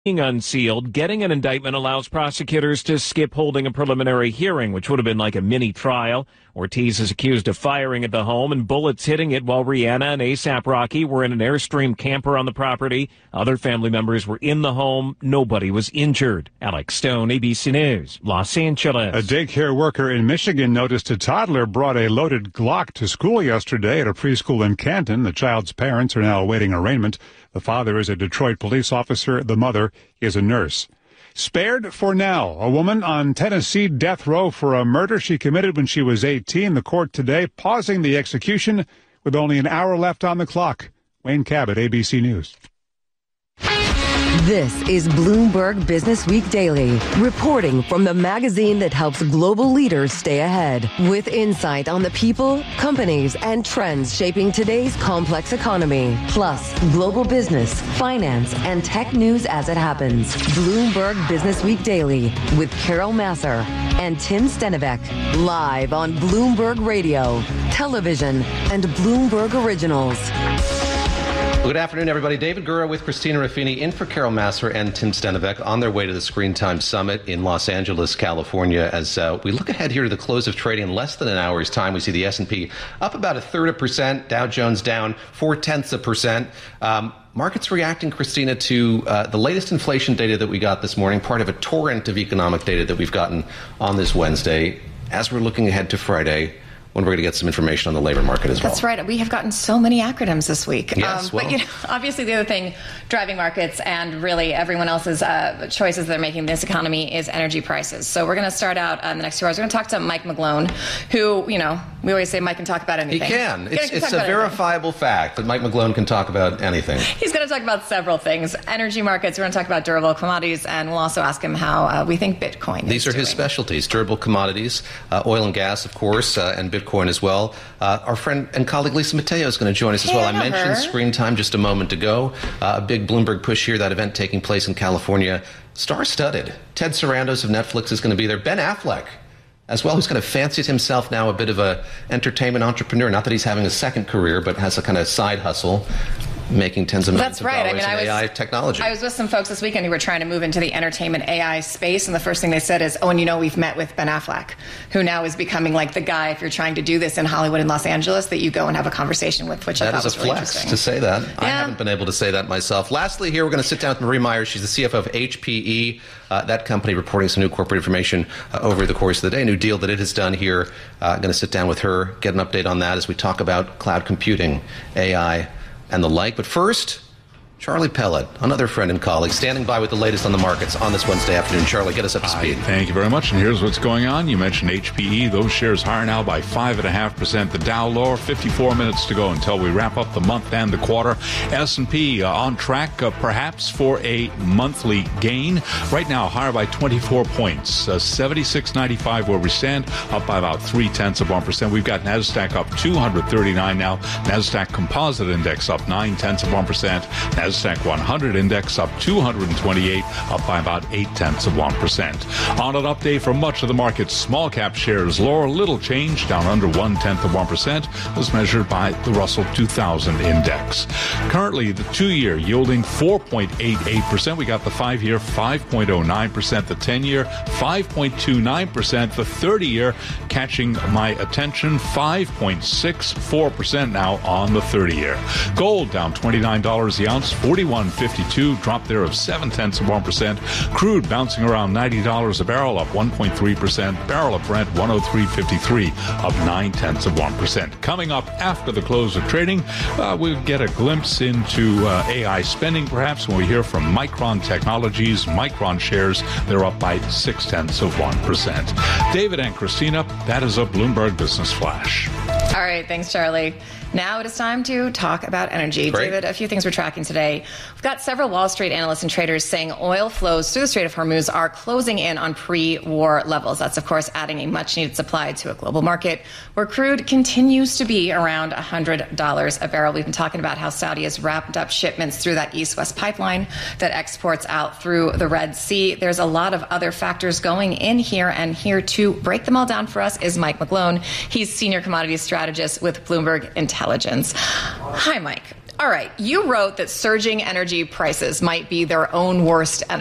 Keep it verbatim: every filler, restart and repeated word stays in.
Being unsealed, getting an indictment allows prosecutors to skip holding a preliminary hearing, which would have been like a mini trial. Ortiz is accused of firing at the home and bullets hitting it while Rihanna and A$AP Rocky were in an Airstream camper on the property. Other family members were in the home. Nobody was injured. Alex Stone, A B C News, Los Angeles. A daycare worker in Michigan noticed a toddler brought a loaded Glock to school yesterday at a preschool in Canton. The child's parents are now awaiting arraignment. The father is a Detroit police officer. The mother is a nurse. Spared for now. A woman on Tennessee death row for a murder she committed when she was eighteen. The court today pausing the execution with only an hour left on the clock. Wayne Cabot, A B C News. This is Bloomberg Business Week Daily, reporting from the magazine that helps global leaders stay ahead, with insight on the people, companies, and trends shaping today's complex economy, plus global business, finance, and tech news as it happens. Bloomberg Business Week Daily with Carol Massar and Tim Stenivek, live on Bloomberg Radio, television, and Bloomberg Originals. Good afternoon, everybody. David Gura with Christina Ruffini in for Carol Massar and Tim Stenivek on their way to the Screen Time Summit in Los Angeles, California. As uh, we look ahead here to the close of trading in less than an hour's time, we see the S and P up about a third of a percent, Dow Jones down four-tenths of a percent. Um, markets reacting, Christina, to uh, the latest inflation data that we got this morning, part of a torrent of economic data that we've gotten on this Wednesday. As we're looking ahead to Friday, when we're going to get some information on the labor market as well. That's right. We have gotten so many acronyms this week. Yes, um, well. But you know, obviously the other thing driving markets and really everyone else's uh, choices they're making in this economy is energy prices. So we're going to start out in the next two hours. We're going to talk to Mike McGlone, who, you know, we always say Mike can talk about anything. He can. He It's, can it's a verifiable anything. fact that Mike McGlone can talk about anything. He's going to talk about several things. Energy markets. We're going to talk about durable commodities, and we'll also ask him how uh, we think Bitcoin These is are doing. his specialties, durable commodities, uh, oil and gas, of course, uh, and Bitcoin as well. Uh, our friend and colleague Lisa Mateo is going to join us hey, as well. I, I mentioned her. Screen Time just a moment ago. Uh, a big Bloomberg push here, that event taking place in California. Star-studded. Ted Sarandos of Netflix is going to be there. Ben Affleck as well, who's kind of fancied himself now a bit of a entertainment entrepreneur. Not that he's having a second career, but has a kind of side hustle, making tens of millions That's right. of dollars I mean, in I was, A I technology. I was with some folks this weekend who were trying to move into the entertainment A I space, and the first thing they said is, oh, and you know, we've met with Ben Affleck, who now is becoming like the guy, if you're trying to do this in Hollywood and Los Angeles, that you go and have a conversation with, which that I is thought was a really flex interesting. to say that. Yeah. I haven't been able to say that myself. Lastly, here we're going to sit down with Marie Myers. She's the C F O of H P E, uh, that company reporting some new corporate information uh, over the course of the day, a new deal that it has done here. Uh, going to sit down with her, get an update on that as we talk about cloud computing, A I, and the like. But first, Charlie Pellet, another friend and colleague, standing by with the latest on the markets on this Wednesday afternoon. Charlie, get us up to speed. Hi, thank you very much. And here's what's going on. You mentioned H P E. Those shares higher now by five point five percent. The Dow lower. fifty-four minutes to go until we wrap up the month and the quarter. S and P uh, on track, uh, perhaps, for a monthly gain. Right now, higher by twenty-four points. Uh, seventy-six ninety-five where we stand, up by about three-tenths of one percent. We've got NASDAQ up two hundred thirty-nine now. NASDAQ Composite Index up nine-tenths of one percent. NASDAQ one hundred Index up two hundred twenty-eight, up by about eight-tenths of one percent. On an update for much of the market, small cap shares lower, little change, down under one-tenth of one percent, as measured by the Russell two thousand Index. Currently, the two-year yielding four point eight eight percent. We got the five-year five point oh nine percent, the ten-year five point two nine percent, the thirty-year catching my attention, five point six four percent now on the thirty-year. Gold down twenty-nine dollars the ounce, forty-one fifty-two, drop there of seven-tenths of one percent. Crude bouncing around ninety dollars a barrel, up one point three percent. Barrel of Brent one oh three fifty-three, up nine-tenths of one percent. Coming up after the close of trading, uh, we'll get a glimpse into uh, A I spending, perhaps, when we hear from Micron Technologies. Micron shares, they're up by six-tenths of one percent. David and Christina, that is a Bloomberg Business Flash. All right. Thanks, Charlie. Now it is time to talk about energy. Great. David, a few things we're tracking today. We've got several Wall Street analysts and traders saying oil flows through the Strait of Hormuz are closing in on pre-war levels. That's, of course, adding a much-needed supply to a global market where crude continues to be around one hundred dollars a barrel. We've been talking about how Saudi has wrapped up shipments through that east-west pipeline that exports out through the Red Sea. There's a lot of other factors going in here, and here to break them all down for us is Mike McGlone. He's Senior Commodities Strategist with Bloomberg Intelligence. Hi, Mike. All right, you wrote that surging energy prices might be their own worst enemy.